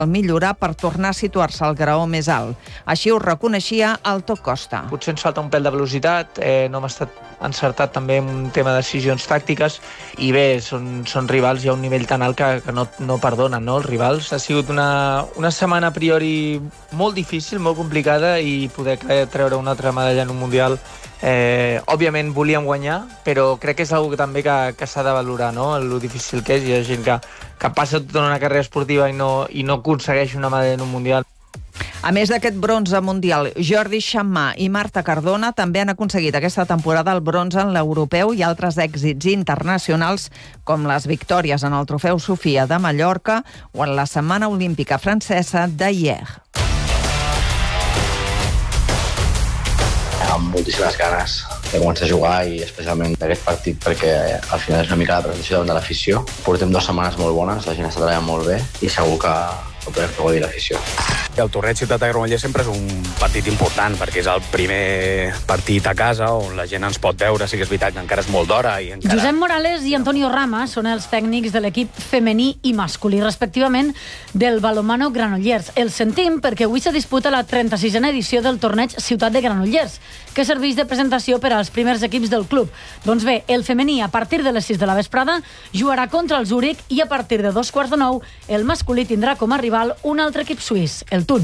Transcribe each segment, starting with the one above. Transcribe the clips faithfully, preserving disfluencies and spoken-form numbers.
millorar per tornar a situar-se al graó més alt. Així ho reconeixia Alto Costa. Potser ens falta un pèl de velocitat, eh, no hem estat encertat també en un tema de decisions tàctiques i bé, són, són rivals, hi ha un nivell tan alt que, que no, no perdonen, no? Els rivals. Ha sigut una, una setmana a priori molt difícil, molt complicada i poder treure una altra medalla en un Mundial. Eh, òbviament volíem guanyar, però crec que és una cosa també que, que s'ha de valorar, no? El difícil que és. Hi ha gent que, que passa tota una carrera esportiva i no, i no aconsegueix una medalla en un Mundial. A més d'aquest bronze mundial, Jordi Xammà i Marta Cardona també han aconseguit aquesta temporada el bronze en l'europeu i altres èxits internacionals com les victòries en el Trofeu Sofia de Mallorca o en la Setmana Olímpica Francesa de Hier. Amb moltíssimes ganes de començar a jugar i especialment d'aquest partit perquè al final és una mica la presentació davant de l'afició. Portem dues setmanes molt bones, la gent està treballant molt bé i segur que ho podem fer gaudir l'afició. El torneig Ciutat de Granollers sempre és un partit important perquè és el primer partit a casa on la gent ens pot veure, sí que és veritat que encara és molt d'hora. I encara... Josep Morales i Antonio Rama són els tècnics de l'equip femení i masculí, respectivament, del Balonmano Granollers. El sentim perquè avui se disputa la trenta-sisena edició del torneig Ciutat de Granollers, que serveix de presentació per als primers equips del club. Doncs bé, el femení a partir de les sis de la vesprada jugarà contra el Zúrich i a partir de dos quarts de nou el masculí tindrà com a rival un altre equip suís, el Thun.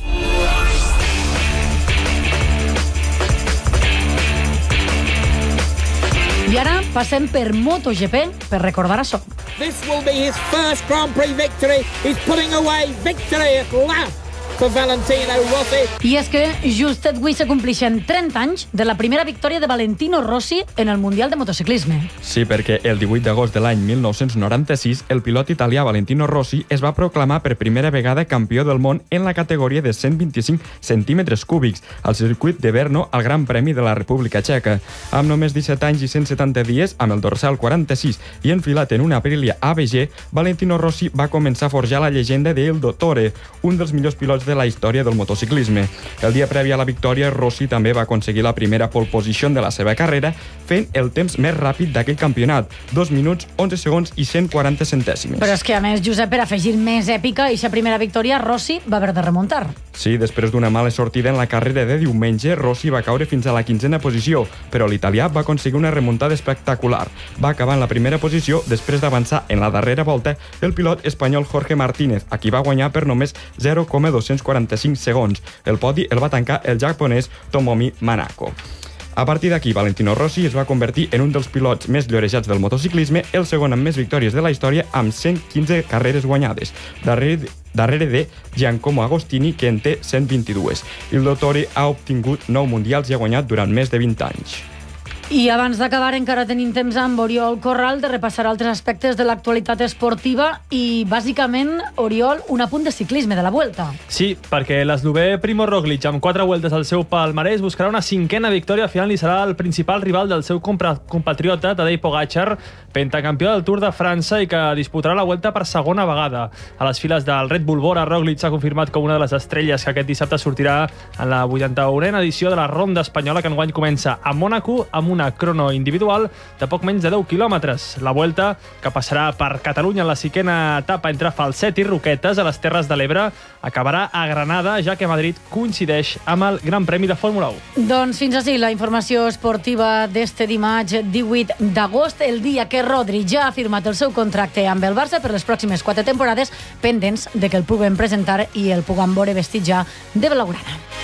I ara passem per MotoGP per recordar això. This will be his first Grand Prix victory. He's putting away victory at last for Valentino Rossi. I és que just avui se compleixen trenta anys de la primera victòria de Valentino Rossi en el Mundial de Motociclisme. Sí, perquè el divuit d'agost de l'any mil nou-cents noranta-sis el pilot italià Valentino Rossi es va proclamar per primera vegada campió del món en la categoria de cent vint-i-cinc centímetres cúbics al circuit de Brno al Gran Premi de la República Txeca. Amb només disset anys i cent setanta dies, amb el dorsal quaranta-sis i enfilat en una Aprilia A B G, Valentino Rossi va començar a forjar la llegenda d'El Dottore, un dels millors pilots de la història del motociclisme. El dia previ a la victòria, Rossi també va aconseguir la primera pole position de la seva carrera, fent el temps més ràpid d'aquell campionat, dos minuts, onze segons i cent quaranta centèsimes. Però és que, a més, Josep, per afegir més èpica i sa primera victòria, Rossi va haver de remuntar. Sí, després d'una mala sortida en la carrera de diumenge, Rossi va caure fins a la quinzena posició, però l'italià va aconseguir una remuntada espectacular. Va acabar en la primera posició després d'avançar en la darrera volta el pilot espanyol Jorge Martínez, a qui va guanyar per només zero coma dos-cents quaranta-cinc segons. El podi el va tancar el japonès Tomomi Manako. A partir d'aquí, Valentino Rossi es va convertir en un dels pilots més llorejats del motociclisme, el segon amb més victòries de la història, amb cent quinze carreres guanyades, darrere, darrere de Giacomo Agostini, que en té cent vint-i-dos. Il Dottore ha obtingut nou mundials i ha guanyat durant més de vint anys. I abans d'acabar encara tenim temps amb Oriol Corral de repassar altres aspectes de l'actualitat esportiva i, bàsicament, Oriol, un apunt de ciclisme de la Vuelta. Sí, perquè l'eslovè Primo Roglic, amb quatre vueltes al seu palmarès, buscarà una cinquena victòria. Al final li serà el principal rival del seu compatriota, Tadej Pogačar, pentacampió del Tour de França i que disputarà la Vuelta per segona vegada. A les files del Red Bull Bora, Roglic s'ha confirmat com una de les estrelles que aquest dissabte sortirà en la vuitanta-unena edició de la Ronda Espanyola, que enguany comença a Mònaco amb una crono individual de poc menys de deu quilòmetres. La Vuelta, que passarà per Catalunya en la cinquena etapa entre Falset i Roquetes a les Terres de l'Ebre, acabarà a Granada, ja que Madrid coincideix amb el Gran Premi de Fórmula u. Doncs fins així la informació esportiva d'este dimarts divuit d'agost, el dia que Rodri ja ha firmat el seu contracte amb el Barça per les pròximes quatre temporades, pendents de que el puguen presentar i el puguen veure vestit ja de blaugrana.